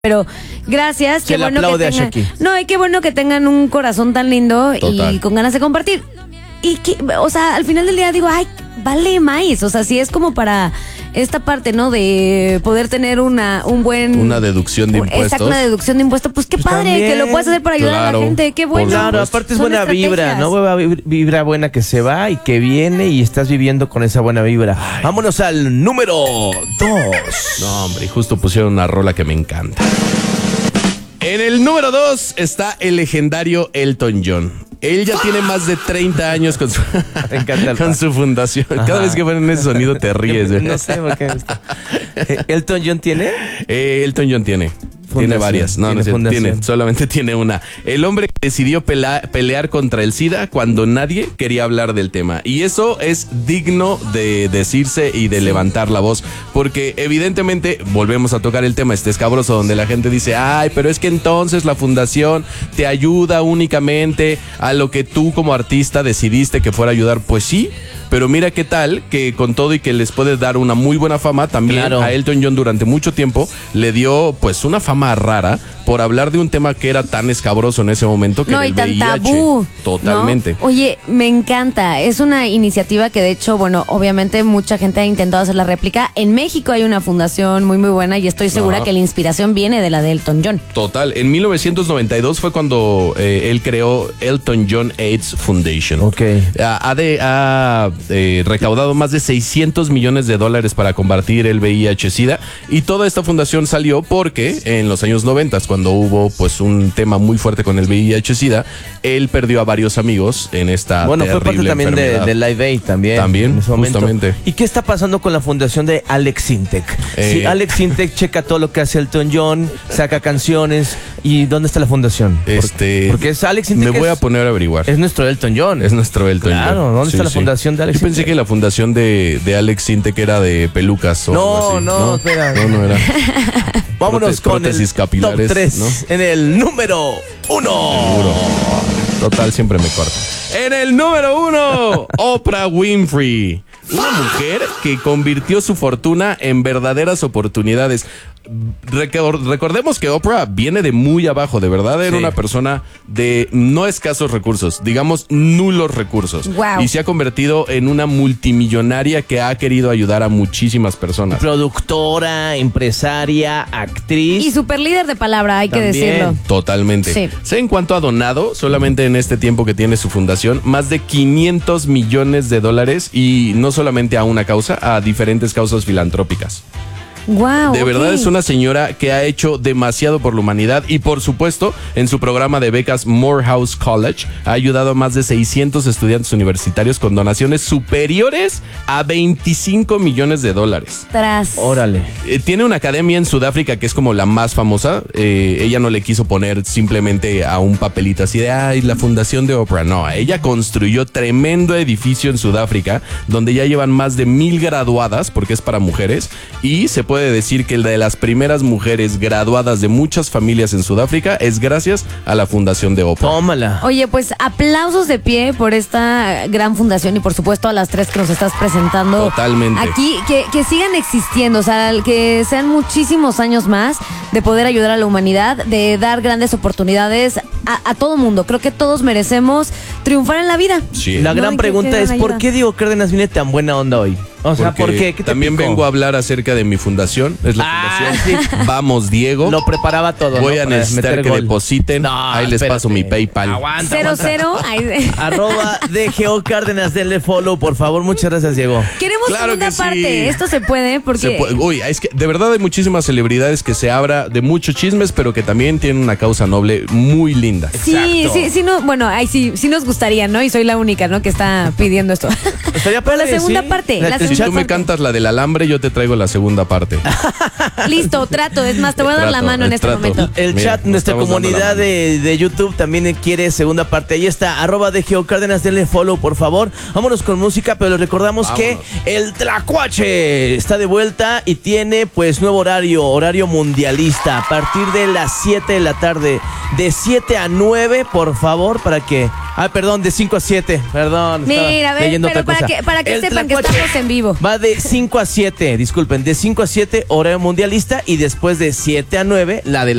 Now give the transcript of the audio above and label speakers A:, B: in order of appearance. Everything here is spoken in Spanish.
A: Pero gracias,
B: qué bueno que tengan,
A: no, y qué bueno que tengan un corazón tan lindo. Total. Y con ganas de compartir. Y que, o sea, al final del día digo, ay, vale más. O sea, si es como para esta parte, ¿no? De poder tener una
C: deducción de impuestos.
A: Exacto, una deducción de impuestos. Pues qué pues padre también, que lo puedas hacer para ayudar a la gente. Qué bueno.
B: Claro, aparte es buena vibra, ¿no? Vibra buena que se va y que viene y estás viviendo con esa buena vibra. Ay. Vámonos al número 2.
C: No, hombre, y justo pusieron una rola que me encanta. En el número 2 está el legendario Elton John. Él ya tiene más de 30 años con su fundación. Ajá. Cada vez que ponen ese sonido te ríes.
B: No sé por qué. ¿Elton John tiene?
C: Elton John tiene. Tiene varias. No, solamente tiene una. El hombre que decidió pelear contra el SIDA cuando nadie quería hablar del tema. Y eso es digno de decirse y de levantar la voz. Porque evidentemente, volvemos a tocar el tema escabroso donde la gente dice, ay, pero es que entonces la fundación te ayuda únicamente a lo que tú como artista decidiste que fuera a ayudar. Pues sí, pero mira qué tal que con todo y que les puede dar una muy buena fama, también a Elton John durante mucho tiempo le dio pues una fama rara por hablar de un tema que era tan escabroso en ese momento que
A: no,
C: el
A: y tan
C: VIH.
A: Tabú.
C: Totalmente.
A: ¿No? Oye, me encanta. Es una iniciativa que de hecho, bueno, obviamente mucha gente ha intentado hacer la réplica. En México hay una fundación muy buena y estoy segura que la inspiración viene de la de Elton John.
C: Total. En 1992 fue cuando él creó Elton John AIDS Foundation.
B: Ok.
C: Ha recaudado más de $600 millones para combatir el VIH-Sida, y toda esta fundación salió porque en los años 90, cuando hubo pues un tema muy fuerte con el VIH-Sida, él perdió a varios amigos en esta terrible
B: fue parte también de Live Aid también
C: justamente.
B: ¿Y qué está pasando con la fundación de Alex Sintek? Si Alex Sintek checa todo lo que hace Elton John, saca canciones, ¿y dónde está la fundación? Porque es Alex Sintek.
C: Me voy a poner a averiguar.
B: Es nuestro Elton John.
C: Es nuestro Elton John.
B: Claro, ¿dónde está la fundación de Alex Sintek?
C: Yo pensé que la fundación de Alex Sintek era de pelucas o algo así.
B: No, espera.
C: No era.
B: Vámonos con el
C: capilares,
B: top 3, ¿no? En el número 1.
C: Total, siempre me corta. En el número 1, Oprah Winfrey. Una mujer que convirtió su fortuna en verdaderas oportunidades. Recordemos que Oprah viene de muy abajo, de verdad era una persona de no escasos recursos, digamos nulos recursos.
A: Wow.
C: Y se ha convertido en una multimillonaria que ha querido ayudar a muchísimas personas.
B: Productora, empresaria, actriz.
A: Y super líder de palabra, hay que decirlo.
C: Totalmente. Sí. En cuanto a donado, solamente en este tiempo que tiene su fundación, más de $500 millones, y no solamente a una causa, a diferentes causas filantrópicas.
A: Wow,
C: de verdad es una señora que ha hecho demasiado por la humanidad y por supuesto en su programa de becas Morehouse College ha ayudado a más de 600 estudiantes universitarios con donaciones superiores a $25 millones.
B: Órale.
C: Tiene una academia en Sudáfrica que es como la más famosa. Ella no le quiso poner simplemente a un papelito así de ay, la fundación de Oprah. No, ella construyó tremendo edificio en Sudáfrica donde ya llevan más de 1,000 graduadas porque es para mujeres y se puede decir que de las primeras mujeres graduadas de muchas familias en Sudáfrica es gracias a la fundación de Oprah.
B: Tómala.
A: Oye, pues aplausos de pie por esta gran fundación y por supuesto a las tres que nos estás presentando.
C: Totalmente.
A: Aquí, que sigan existiendo, o sea, que sean muchísimos años más de poder ayudar a la humanidad, de dar grandes oportunidades a todo mundo. Creo que todos merecemos triunfar en la vida.
C: Sí.
B: La gran pregunta es, ¿por qué Diego Cárdenas viene tan buena onda hoy? O sea, ¿por qué? ¿Qué te
C: también
B: picó?
C: vengo a hablar acerca de mi fundación. Es la fundación Vamos Diego.
B: Lo preparaba todo.
C: Voy a necesitar que depositen. Ahí les paso mi PayPal.
B: Aguanta.
A: 00.
B: Arroba DGO Cárdenas, denle follow, por favor. Muchas gracias, Diego.
A: Queremos segunda parte. Esto se puede porque...
C: Uy, es que de verdad hay muchísimas celebridades que se habla de muchos chismes, pero que también tienen una causa noble muy linda.
A: Sí, no, bueno, sí nos gustaría, ¿no? Y soy la única, ¿no? Que está pidiendo esto.
B: Estaría
A: Pero la segunda parte.
C: Si tú me cantas la del alambre, yo te traigo la segunda parte.
A: Listo, trato. Es más, te voy a dar la mano en este momento.
B: El chat, nuestra comunidad de YouTube también quiere segunda parte. Ahí está, arroba DGO Cárdenas, denle follow, por favor. Vámonos con música, pero les recordamos que el Tlacuache está de vuelta y tiene pues nuevo horario mundialista a partir de las 7 de la tarde. De 7 a 9, por favor, para que Perdón, de 5 a 7. Perdón.
A: Mira, a ver, pero para que sepan que estamos en vivo.
B: Va de 5 a 7, disculpen, de 5 a 7, horario mundialista, y después de 7 a 9, la de